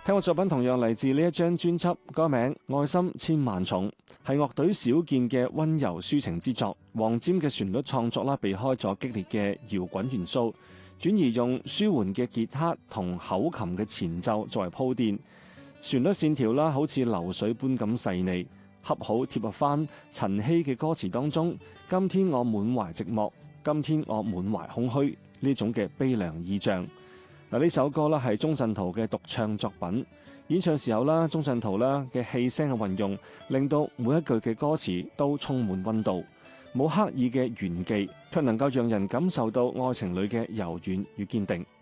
聽過作品同樣嚟自呢一張專輯，歌名《愛心千萬重》，係樂隊少見嘅溫柔抒情之作。黃霑嘅旋律創作啦，避開咗激烈嘅搖滾元素，轉而用舒緩嘅吉他同口琴嘅前奏作為鋪墊，旋律線條啦好似流水般咁細膩，恰好貼合翻陳曦嘅歌詞當中。今天我滿懷寂寞，今天我滿懷空虛呢種嘅悲涼意象。嗱，呢首歌啦係鍾鎮濤嘅獨唱作品，演唱時候啦，鍾鎮濤啦嘅氣聲嘅運用，令到每一句嘅歌詞都充滿溫度，冇刻意嘅炫技，卻能夠讓人感受到愛情裏嘅柔軟與堅定。